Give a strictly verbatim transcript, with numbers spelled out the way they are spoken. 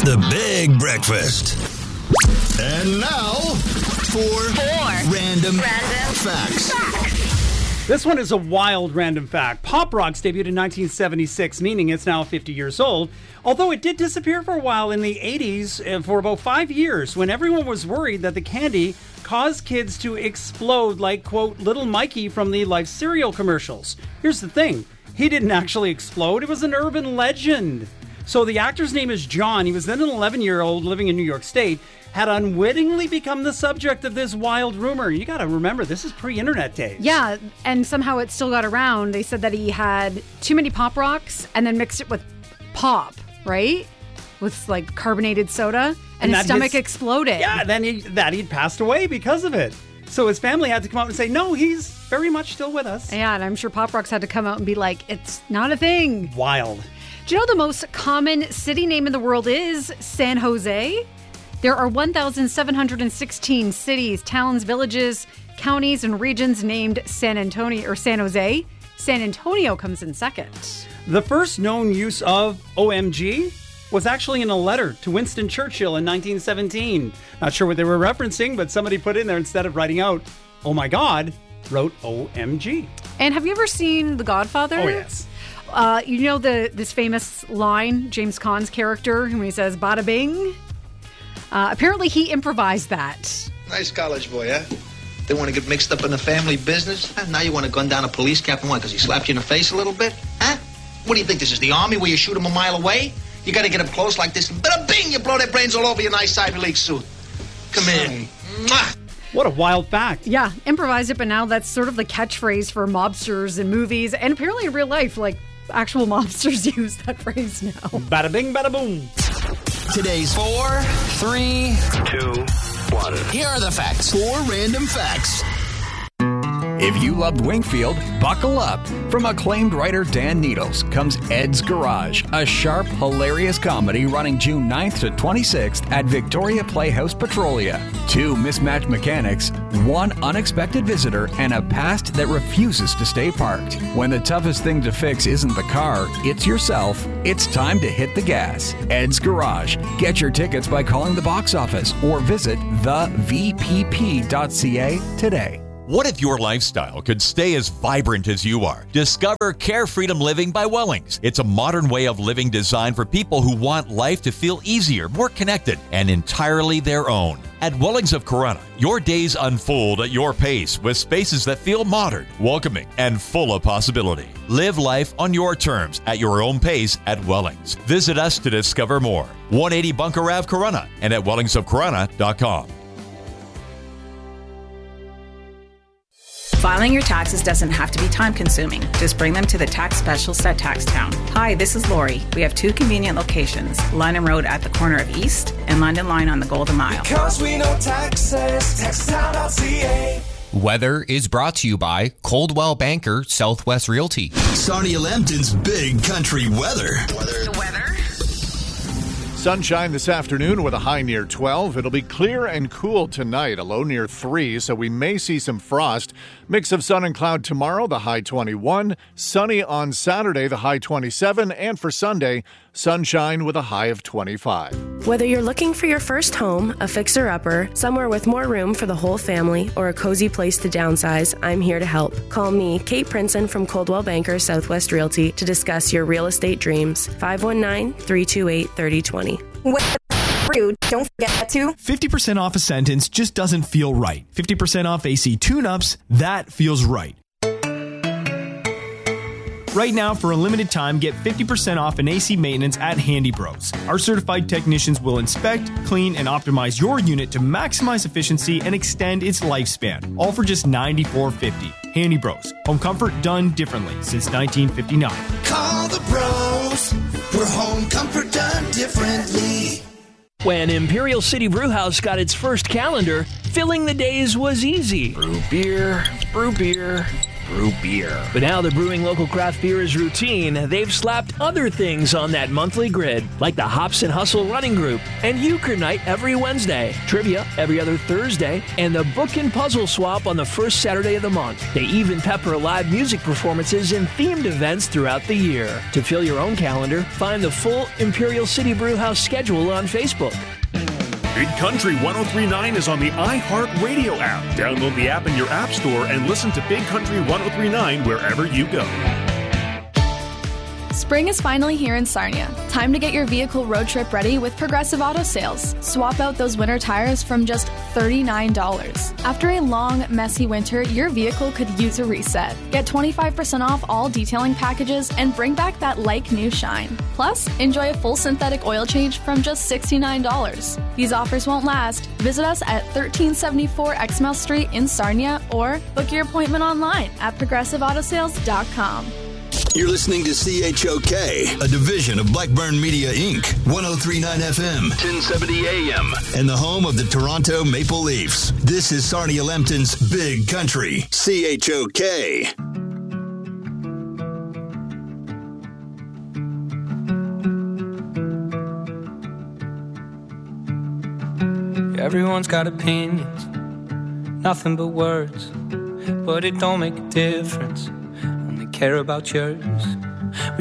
The Big Breakfast. And now, for Four. Random, Random Facts. Facts. This one is a wild random fact. Pop Rocks debuted in nineteen seventy-six, meaning it's now fifty years old. Although it did disappear for a while in the eighties for about five years when everyone was worried that the candy caused kids to explode like, quote, Little Mikey from the Life cereal commercials. Here's the thing. He didn't actually explode. It was an urban legend. So the actor's name is John. He was then an eleven-year-old living in New York State, had unwittingly become the subject of this wild rumor. You got to remember, this is pre-internet days. Yeah, and somehow it still got around. They said that he had too many Pop Rocks and then mixed it with pop, right? With like carbonated soda, and, And his that stomach his- exploded. Yeah, then he, that he'd passed away because of it. So his family had to come out and say, no, he's very much still with us. Yeah, and I'm sure Pop Rocks had to come out and be like, it's not a thing. Wild. Do you know the most common city name in the world is San Jose? There are one thousand seven hundred sixteen cities, towns, villages, counties, and regions named San Antonio or San Jose. San Antonio comes in second. The first known use of O M G was actually in a letter to Winston Churchill in nineteen seventeen. Not sure what they were referencing, but somebody put in there, instead of writing out, oh my God, wrote O M G. And have you ever seen The Godfather? Oh, yes. Uh, you know the this famous line, James Caan's character, when he says, bada bing? Uh, apparently he improvised that. Nice college boy, huh? They want to get mixed up in the family business? Huh? Now you want to gun down a police captain, what, because he slapped you in the face a little bit? Huh? What do you think, this is the army where you shoot them a mile away? You got to get up close like this, and bada bing, you blow their brains all over your nice Ivy League suit. Come here. Mwah. What a wild fact. Yeah, improvised it, but now that's sort of the catchphrase for mobsters in movies, and apparently in real life, like, actual mobsters use that phrase now. Bada bing, bada boom. Today's Four, three, two, one. here are the facts. Four random facts. If you loved Wingfield, buckle up. From acclaimed writer Dan Needles comes Ed's Garage, a sharp, hilarious comedy running June ninth to twenty-sixth at Victoria Playhouse Petrolia. Two mismatched mechanics, one unexpected visitor, and a past that refuses to stay parked. When the toughest thing to fix isn't the car, it's yourself, it's time to hit the gas. Ed's Garage. Get your tickets by calling the box office or visit the v p p dot c a today. What if your lifestyle could stay as vibrant as you are? Discover Care Freedom Living by Wellings. It's a modern way of living designed for people who want life to feel easier, more connected, and entirely their own. At Wellings of Corunna, your days unfold at your pace with spaces that feel modern, welcoming, and full of possibility. Live life on your terms at your own pace at Wellings. Visit us to discover more. one eighty Bunker Ave, Corunna, and at wellings of corunna dot com. Filing your taxes doesn't have to be time-consuming. Just bring them to the tax specialist at TaxTown. Hi, this is Lori. We have two convenient locations, London Road at the corner of East and London Line on the Golden Mile. Because we know taxes, tax town dot c a. Weather is brought to you by Coldwell Banker Southwest Realty. Sarnia Lambton's Big Country Weather. The weather. Sunshine this afternoon with a high near twelve. It'll be clear and cool tonight, a low near three, so we may see some frost. Mix of sun and cloud tomorrow, the high twenty-one. Sunny on Saturday, the high twenty-seven. And for Sunday, sunshine with a high of twenty-five. Whether you're looking for your first home, a fixer-upper, somewhere with more room for the whole family, or a cozy place to downsize, I'm here to help. Call me, Kate Princeton from Coldwell Banker Southwest Realty, to discuss your real estate dreams. five one nine, three two eight, three oh two oh. You don't forget to fifty percent off a sentence just doesn't feel right. fifty percent off A C tune-ups, that feels right. Right now, for a limited time, get fifty percent off an A C maintenance at Handy Bros. Our certified technicians will inspect, clean, and optimize your unit to maximize efficiency and extend its lifespan, all for just ninety-four fifty. Handy Bros. Home comfort done differently since nineteen fifty-nine. Call the bros. We're home comfort done differently. When Imperial City Brewhouse got its first calendar, filling the days was easy. Brew beer, brew beer, brew beer. But now the brewing local craft beer is routine, they've slapped other things on that monthly grid, like the Hops and Hustle running group, and Euchre night every Wednesday, trivia every other Thursday, and the book and puzzle swap on the first Saturday of the month. They even pepper live music performances and themed events throughout the year. To fill your own calendar, find the full Imperial City Brewhouse schedule on Facebook. Big Country ten thirty-nine is on the iHeartRadio app. Download the app in your app store and listen to Big Country ten thirty-nine wherever you go. Spring is finally here in Sarnia. Time to get your vehicle road trip ready with Progressive Auto Sales. Swap out those winter tires from just thirty-nine dollars. After a long, messy winter, your vehicle could use a reset. Get twenty-five percent off all detailing packages and bring back that like-new shine. Plus, enjoy a full synthetic oil change from just sixty-nine dollars. These offers won't last. Visit us at thirteen seventy-four Exmouth Street in Sarnia or book your appointment online at progressive auto sales dot com. You're listening to C H O K, a division of Blackburn Media, Incorporated, ten thirty-nine F M, ten seventy A M, and the home of the Toronto Maple Leafs. This is Sarnia Lambton's Big Country, C H O K. Everyone's got opinions, nothing but words, but it don't make a difference. Only care about yours.